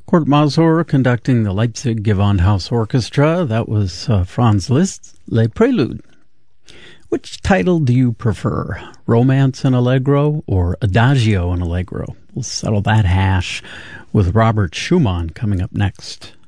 Kurt Masur conducting the Leipzig Gewandhaus Orchestra. That was Franz Liszt's Les Préludes. Which title do you prefer, Romance and Allegro or Adagio and Allegro? We'll settle that hash with Robert Schumann coming up next.